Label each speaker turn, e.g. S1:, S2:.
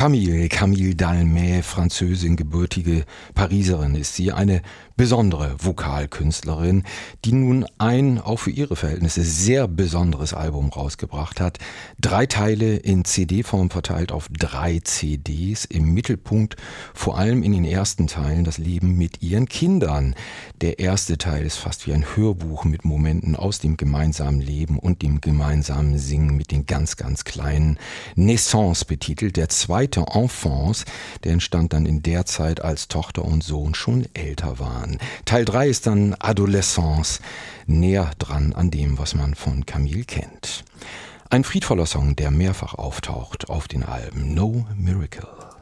S1: Camille Dalmet, Französin, gebürtige Pariserin ist sie, eine besondere Vokalkünstlerin, die nun ein, auch für ihre Verhältnisse, sehr besonderes Album rausgebracht hat. 3 Teile in CD-Form verteilt auf 3 CDs. Im Mittelpunkt vor allem in den ersten Teilen das Leben mit ihren Kindern. Der erste Teil ist fast wie ein Hörbuch mit Momenten aus dem gemeinsamen Leben und dem gemeinsamen Singen mit den ganz, ganz Kleinen. Naissance betitelt. Der zweite, Enfance, der entstand dann in der Zeit, als Tochter und Sohn schon älter waren. Teil 3 ist dann Adolescence, näher dran an dem, was man von Camille kennt. Ein friedvoller Song, der mehrfach auftaucht auf den Alben No Miracle.